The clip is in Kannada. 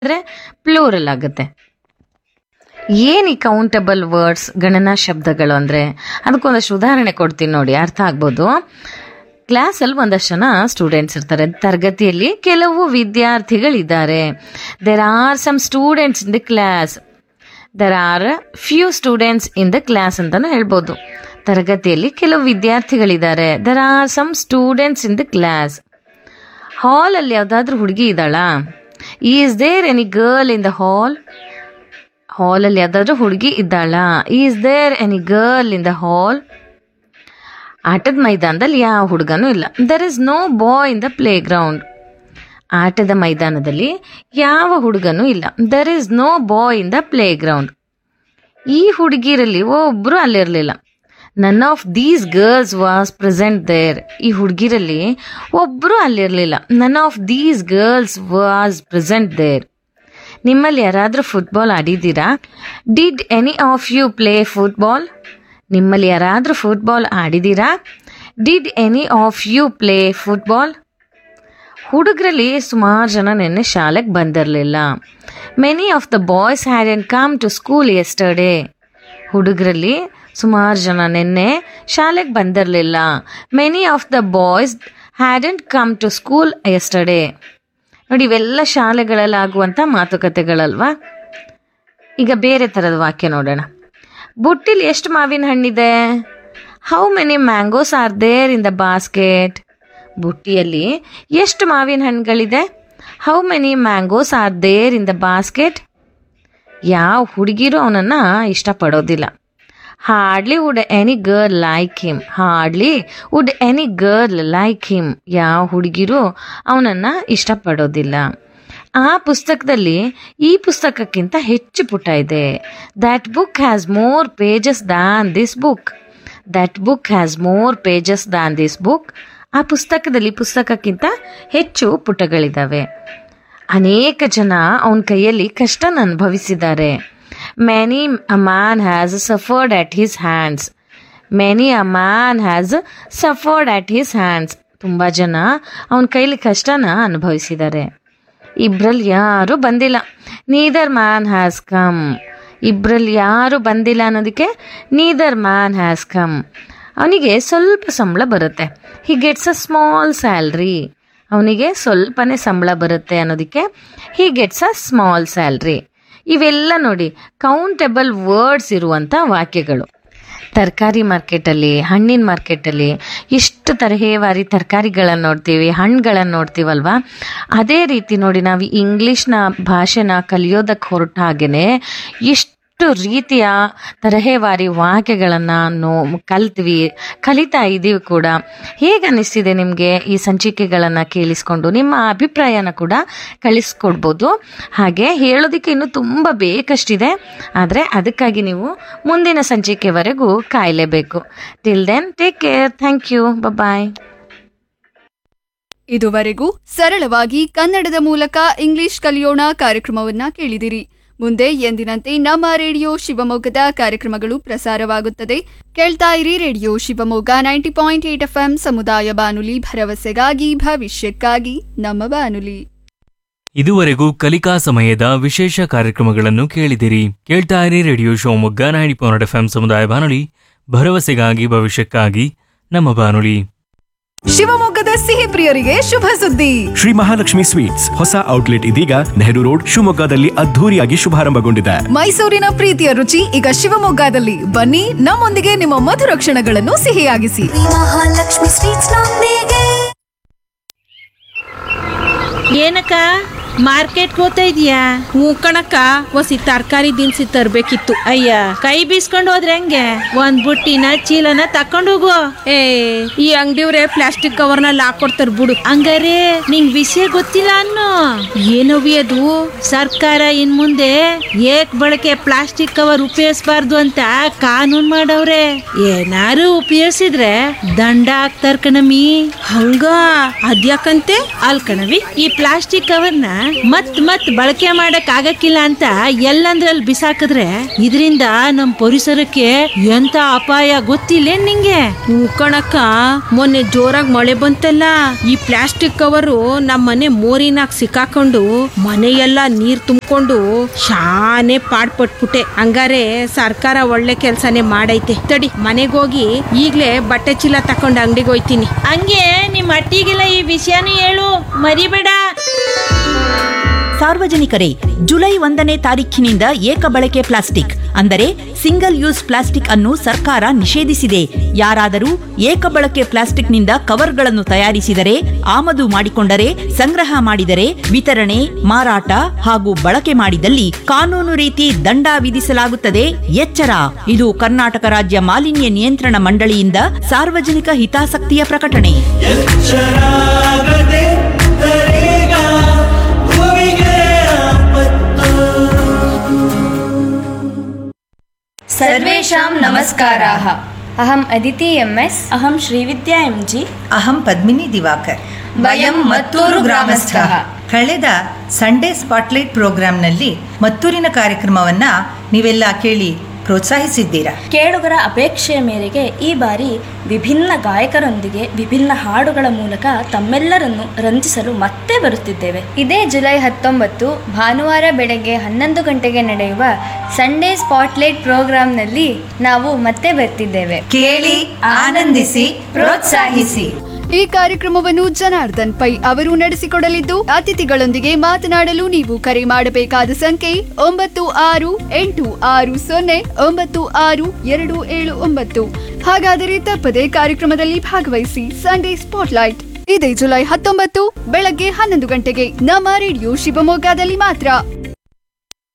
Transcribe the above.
ಅಂದರೆ ಪ್ಲೂರಲ್ ಆಗುತ್ತೆ. ಏನು ಈ ಕೌಂಟಬಲ್ ವರ್ಡ್ಸ್ ಗಣನಾ ಶಬ್ದಗಳು ಅಂದರೆ ಅದಕ್ಕೊಂದಷ್ಟು ಉದಾಹರಣೆ ಕೊಡ್ತೀನಿ ನೋಡಿ, ಅರ್ಥ ಆಗ್ಬೋದು. ಕ್ಲಾಸಲ್ಲಿ ಒಂದಷ್ಟು ಜನ ಸ್ಟೂಡೆಂಟ್ಸ್ ಇರ್ತಾರೆ, ತರಗತಿಯಲ್ಲಿ ಕೆಲವು ವಿದ್ಯಾರ್ಥಿಗಳಿದ್ದಾರೆ. There are some students in the class, there are few students in the class ಅಂತಲೂ ಹೇಳ್ಬೋದು. ತರಗತಿಯಲ್ಲಿ ಕೆಲವು ವಿದ್ಯಾರ್ಥಿಗಳಿದ್ದಾರೆ, there are some students in the class. ಹಾಲಲ್ಲಿ ಯಾವುದಾದ್ರೂ ಹುಡುಗಿ ಇದ್ದಾಳಾ? Is there any girl in the hall? ಹಾಲಲ್ಲಿ ಯಾವುದಾದ್ರೂ ಹುಡುಗಿ ಇದ್ದಾಳಾ? Is there any girl in the hall? ಆಟದ ಮೈದಾನದಲ್ಲಿ ಯಾವ ಹುಡುಗನೂ ಇಲ್ಲ. There is no bye in the play ground. ಆಟದ ಮೈದಾನದಲ್ಲಿ ಯಾವ ಹುಡುಗನೂ ಇಲ್ಲ. There is no bye in the play ground. ಈ ಹುಡುಗಿರಲ್ಲಿ ಒಬ್ಬರು ಅಲ್ಲಿರಲಿಲ್ಲ. None of these girls was present there. ಈ ಹುಡುಗಿರಲ್ಲಿ ಒಬ್ಬರು ಅಲ್ಲಿರಲಿಲ್ಲ. None of these girls was present there. ನಿಮ್ಮಲ್ಲಿ ಯಾರಾದರೂ football ಆಡಿದ್ದೀರಾ? Did any of you play football? ನಿಮ್ಮಲ್ಲಿ ಯಾರಾದರೂ football ಆಡಿದ್ದೀರಾ? Did any of you play football? ಹುಡುಗರಲ್ಲಿ ಸುಮಾರು ಜನ ನಿನ್ನೆ ಶಾಲೆಗೆ ಬಂದಿರಲಿಲ್ಲ. Many of the boys hadn't come to school yesterday. ಹುಡುಗರಲ್ಲಿ ಸುಮಾರು ಜನ ನಿನ್ನೆ ಶಾಲೆಗೆ ಬಂದಿರಲಿಲ್ಲ. Many of the boys hadn't come to school yesterday. ನೋಡಿ, ಇವೆಲ್ಲ ಶಾಲೆಗಳಲ್ಲಿ ಆಗುವಂಥ ಮಾತುಕತೆಗಳಲ್ವಾ. ಈಗ ಬೇರೆ ಥರದ ವಾಕ್ಯ ನೋಡೋಣ. ಬುಟ್ಟಿಲಿ ಎಷ್ಟು ಮಾವಿನ ಹಣ್ಣಿದೆ? How many mangoes are there in the basket? ಬುಟ್ಟಿಯಲ್ಲಿ ಎಷ್ಟು ಮಾವಿನ ಹಣ್ಣುಗಳಿದೆ? How many mangoes are there in the basket? ಯಾವ ಹುಡುಗಿರು ಅವನನ್ನು ಇಷ್ಟಪಡೋದಿಲ್ಲ. Hardly wood any girl like him. Hardly wood any girl like him. ಯಾವ ಹುಡುಗಿರು ಅವನನ್ನು ಇಷ್ಟಪಡೋದಿಲ್ಲ. ಆ ಪುಸ್ತಕದಲ್ಲಿ ಈ ಪುಸ್ತಕಕ್ಕಿಂತ ಹೆಚ್ಚು ಪುಟ ಇದೆ. That book has more pages than this book. That book has more pages than this book. ಆ ಪುಸ್ತಕಕ್ಕಿಂತ ಹೆಚ್ಚು ಪುಟಗಳಿದ್ದಾವೆ. ಅನೇಕ ಜನ ಅವನ ಕೈಯಲ್ಲಿ ಕಷ್ಟನ ಅನುಭವಿಸಿದ್ದಾರೆ. Many a man has suffered at his hands. Many a man has suffered at his hands. ತುಂಬ ಜನ ಅವನ ಕೈಲಿ ಕಷ್ಟನ ಅನುಭವಿಸಿದ್ದಾರೆ. ಇಬ್ರಲ್ಲಿ ಯಾರೂ ಬಂದಿಲ್ಲ. Neither man has come. ಇಬ್ರಲ್ಲಿ ಯಾರೂ ಬಂದಿಲ್ಲ ಅನ್ನೋದಕ್ಕೆ ನೀದರ್ ಮ್ಯಾನ್ ಹ್ಯಾಸ್ ಕಮ್. ಅವನಿಗೆ ಸ್ವಲ್ಪ ಸಂಬಳ ಬರುತ್ತೆ. He gets a small salary. ಅವನಿಗೆ ಸ್ವಲ್ಪನೇ ಸಂಬಳ ಬರುತ್ತೆ ಅನ್ನೋದಕ್ಕೆ he gets a small salary. ಇವೆಲ್ಲ ನೋಡಿ ಕೌಂಟೇಬಲ್ ವರ್ಡ್ಸ್ ಇರುವಂಥ ವಾಕ್ಯಗಳು. ತರಕಾರಿ ಮಾರ್ಕೆಟಲ್ಲಿ, ಹಣ್ಣಿನ ಮಾರ್ಕೆಟಲ್ಲಿ ಎಷ್ಟು ತರಹೇವಾರಿ ತರಕಾರಿಗಳನ್ನು ನೋಡ್ತೀವಿ, ಹಣ್ಣುಗಳನ್ನು ನೋಡ್ತೀವಲ್ವ. ಅದೇ ರೀತಿ ನೋಡಿ, ನಾವು ಇಂಗ್ಲೀಷ್ನ ಭಾಷೆನ ಕಲಿಯೋದಕ್ಕೆ ಹೊರಟ ಹಾಗೆಯೇ ಎಷ್ಟು ರೀತಿಯ ತರಹೇವಾರಿ ವಾಕ್ಯಗಳನ್ನು ಕಲಿತಾ ಇದ್ದೀವಿ ಕೂಡ. ಹೇಗೆ ಅನ್ನಿಸ್ತಿದೆ ನಿಮಗೆ ಈ ಸಂಚಿಕೆಗಳನ್ನು ಕೇಳಿಸ್ಕೊಂಡು? ನಿಮ್ಮ ಅಭಿಪ್ರಾಯನ ಕೂಡ ಕಳಿಸ್ಕೊಡ್ಬೋದು. ಹಾಗೆ ಹೇಳೋದಕ್ಕೆ ಇನ್ನೂ ತುಂಬ ಬೇಕಷ್ಟಿದೆ, ಆದರೆ ಅದಕ್ಕಾಗಿ ನೀವು ಮುಂದಿನ ಸಂಚಿಕೆವರೆಗೂ ಕಾಯಲೇಬೇಕು. Till then take care. Thank you. ಬಾಯ್. ಇದುವರೆಗೂ ಸರಳವಾಗಿ ಕನ್ನಡದ ಮೂಲಕ ಇಂಗ್ಲಿಷ್ ಕಲಿಯೋಣ ಕಾರ್ಯಕ್ರಮವನ್ನ ಕೇಳಿದಿರಿ. ಮುಂದೆ ಎಂದಿನಂತೆ ನಮ್ಮ ರೇಡಿಯೋ ಶಿವಮೊಗ್ಗದ ಕಾರ್ಯಕ್ರಮಗಳು ಪ್ರಸಾರವಾಗುತ್ತದೆ. ಕೇಳ್ತಾ ಇರಿ ರೇಡಿಯೋ ಶಿವಮೊಗ್ಗ 90.8 FM ಸಮುದಾಯ ಬಾನುಲಿ, ಭರವಸೆಗಾಗಿ ಭವಿಷ್ಯಕ್ಕಾಗಿ ನಮ್ಮ ಬಾನುಲಿ. ಇದುವರೆಗೂ ಕಲಿಕಾ ಸಮಯದ ವಿಶೇಷ ಕಾರ್ಯಕ್ರಮಗಳನ್ನು ಕೇಳಿದಿರಿ. ಕೇಳ್ತಾ ಇರಿ ರೇಡಿಯೋ ಶಿವಮೊಗ್ಗ 90.8 FM ಸಮುದಾಯ ಬಾನುಲಿ, ಭರವಸೆಗಾಗಿ ಭವಿಷ್ಯಕ್ಕಾಗಿ ನಮ್ಮ ಬಾನುಲಿ. ಶಿವಮೊಗ್ಗದ ಸಿಹಿ ಪ್ರಿಯರಿಗೆ ಶುಭ ಸುದ್ದಿ. ಶ್ರೀ ಮಹಾಲಕ್ಷ್ಮಿ ಸ್ವೀಟ್ಸ್ ಹೊಸ ಔಟ್ಲೆಟ್ ಇದೀಗ ನೆಹರು ರೋಡ್ ಶಿವಮೊಗ್ಗದಲ್ಲಿ ಅದ್ಧೂರಿಯಾಗಿ ಶುಭಾರಂಭಗೊಂಡಿದೆ. ಮೈಸೂರಿನ ಪ್ರೀತಿಯ ರುಚಿ ಈಗ ಶಿವಮೊಗ್ಗದಲ್ಲಿ. ಬನ್ನಿ, ನಮ್ಮೊಂದಿಗೆ ನಿಮ್ಮ ಮಧುರ ಕ್ಷಣಗಳನ್ನು ಸಿಹಿಯಾಗಿಸಿ. ಮಹಾಲಕ್ಷ್ಮಿ ಸ್ವೀಟ್ಸ್ ನೊಂದಿಗೆ. ಏನಕ್ಕ ಮಾರ್ಕೆಟ್ ಹೋಗ್ತಾ ಇದೀಯಾ? ಹ್ಞೂ ಕಣಕ್ಕ, ಒಸಿ ತರಕಾರಿ ದಿನಸಿ ತರ್ಬೇಕಿತ್ತು. ಅಯ್ಯ, ಕೈ ಬೀಸ್ಕೊಂಡು ಹೋದ್ರೆ ಹೆಂಗೆ? ಒಂದ್ ಬುಟ್ಟಿನ ಚೀಲನ ತಕೊಂಡು ಹೋಗು. ಏ, ಈ ಅಂಗಡಿಯವ್ರೆ ಪ್ಲಾಸ್ಟಿಕ್ ಕವರ್ನಲ್ಲಿ ಹಾಕೊಡ್ತಾರ ಬಿಡು. ಹಂಗಾರೆ ನಿಂಗ್ ವಿಷಯ ಗೊತ್ತಿಲ್ಲ ಅನ್ನೋ? ಏನವಿ ಅದು? ಸರ್ಕಾರ ಇನ್ ಮುಂದೆ ಏಕ್ ಬಳಕೆ ಪ್ಲಾಸ್ಟಿಕ್ ಕವರ್ ಉಪಯೋಗಿಸಬಾರ್ದು ಅಂತ ಕಾನೂನ್ ಮಾಡವ್ರೆ. ಏನಾರು ಉಪಯೋಗಿಸಿದ್ರೆ ದಂಡ ಹಾಕ್ತಾರ ಕಣಮಿ. ಹಂಗ ಅದ್ಯಾಕಂತೆ? ಅಲ್ ಕಣವಿ, ಈ ಪ್ಲಾಸ್ಟಿಕ್ ಕವರ್ನ ಮತ್ ಬಳಕೆ ಮಾಡಕ್ ಆಗಕ್ಕಿಲ್ಲ ಅಂತ ಎಲ್ಲಂದ್ರಲ್ಲಿ ಬಿಸಾಕಿದ್ರೆ ಇದರಿಂದ ನಮ್ ಪರಿಸರಕ್ಕೆ ಎಂತ ಅಪಾಯ ಗೊತ್ತಿಲ್ಲ ನಿಂಗೆ? ಕಣಕ್ಕ, ಮೊನ್ನೆ ಜೋರಾಗಿ ಮಳೆ ಬಂತಲ್ಲ, ಈ ಪ್ಲಾಸ್ಟಿಕ್ ಕವರು ನಮ್ಮ ಮನೆ ಮೋರಿನಾಗ ಸಿಕ್ಕಾಕೊಂಡು ಮನೆಯೆಲ್ಲ ನೀರ್ ತುಂಬಿಕೊಂಡು ಶಾನೆ ಪಾಡ್ಪಟ್ಬಿಟ್ಟೆ. ಹಂಗಾರೆ ಸರ್ಕಾರ ಒಳ್ಳೆ ಕೆಲ್ಸನೇ ಮಾಡೈತೆ. ತಡಿ, ಮನೆಗೋಗಿ ಈಗ್ಲೇ ಬಟ್ಟೆ ಚೀಲ ತಕೊಂಡು ಅಂಗಡಿಗೆ ಹೋಯ್ತೀನಿ. ಹಂಗೆ ನಿಮ್ ಅಟ್ಟಿಗೆಲ್ಲ ಈ ವಿಷಯನೂ ಹೇಳು, ಮರಿಬೇಡ. ಸಾರ್ವಜನಿಕರೇ, ಜುಲೈ 1ನೇ ತಾರೀಖಿನಿಂದ ಏಕಬಳಕೆ ಪ್ಲಾಸ್ಟಿಕ್ ಅಂದರೆ ಸಿಂಗಲ್ ಯೂಸ್ ಪ್ಲಾಸ್ಟಿಕ್ ಅನ್ನು ಸರ್ಕಾರ ನಿಷೇಧಿಸಿದೆ. ಯಾರಾದರೂ ಏಕಬಳಕೆ ಪ್ಲಾಸ್ಟಿಕ್ನಿಂದ ಕವರ್ಗಳನ್ನು ತಯಾರಿಸಿದರೆ, ಆಮದು ಮಾಡಿಕೊಂಡರೆ, ಸಂಗ್ರಹ ಮಾಡಿದರೆ, ವಿತರಣೆ, ಮಾರಾಟ ಹಾಗೂ ಬಳಕೆ ಮಾಡಿದಲ್ಲಿ ಕಾನೂನು ರೀತಿ ದಂಡ ವಿಧಿಸಲಾಗುತ್ತದೆ. ಎಚ್ಚರ! ಇದು ಕರ್ನಾಟಕ ರಾಜ್ಯ ಮಾಲಿನ್ಯ ನಿಯಂತ್ರಣ ಮಂಡಳಿಯಿಂದ ಸಾರ್ವಜನಿಕ ಹಿತಾಸಕ್ತಿಯ ಪ್ರಕಟಣೆ. सर्वेषां नमस्काराः। अहम् अदिति एम्.एस्. अहं श्रीविद्या एम्.जि. ಅಹಂ ಪದ್ಮಿನಿ ದಿವಾಕರ್. वयं मत्तूरु ग्रामस्थः. ಕಳೆದ ಸಂಡೇ ಸ್ಪಾಟ್ಲೈಟ್ ಪ್ರೋಗ್ರಾಂನಲ್ಲಿ ಮತ್ತೂರಿನ ಕಾರ್ಯಕ್ರಮವನ್ನ ನೀವೆಲ್ಲ ಕೇಳಿ ಪ್ರೋತ್ಸಾಹಿಸಿದ್ದೀರಾ. ಕೇಳುಗರ ಅಪೇಕ್ಷೆಯ ಮೇರೆಗೆ ಈ ಬಾರಿ ವಿಭಿನ್ನ ಗಾಯಕರೊಂದಿಗೆ ವಿಭಿನ್ನ ಹಾಡುಗಳ ಮೂಲಕ ತಮ್ಮೆಲ್ಲರನ್ನು ರಂಜಿಸಲು ಮತ್ತೆ ಬರುತ್ತಿದ್ದೇವೆ. ಇದೇ ಜುಲೈ 19 ಭಾನುವಾರ ಬೆಳಗ್ಗೆ 11 ಗಂಟೆಗೆ ನಡೆಯುವ ಸಂಡೇ ಸ್ಪಾಟ್ಲೈಟ್ ಪ್ರೋಗ್ರಾಂನಲ್ಲಿ ನಾವು ಮತ್ತೆ ಬರ್ತಿದ್ದೇವೆ. ಕೇಳಿ, ಆನಂದಿಸಿ, ಪ್ರೋತ್ಸಾಹಿಸಿ. ಈ ಕಾರ್ಯಕ್ರಮವನ್ನು ಜನಾರ್ದನ್ ಪೈ ಅವರು ನಡೆಸಿಕೊಡಲಿದ್ದು, ಅತಿಥಿಗಳೊಂದಿಗೆ ಮಾತನಾಡಲು ನೀವು ಕರೆ ಮಾಡಬೇಕಾದ ಸಂಖ್ಯೆ 9660962729. ಹಾಗಾದರೆ ತಪ್ಪದೆ ಕಾರ್ಯಕ್ರಮದಲ್ಲಿ ಭಾಗವಹಿಸಿ. ಸಂಡೇ ಸ್ಪಾಟ್ಲೈಟ್ ಇದೇ ಜುಲೈ 19 ಬೆಳಗ್ಗೆ 11 ಗಂಟೆಗೆ ನಮ್ಮ ರೇಡಿಯೋ ಶಿವಮೊಗ್ಗದಲ್ಲಿ ಮಾತ್ರ.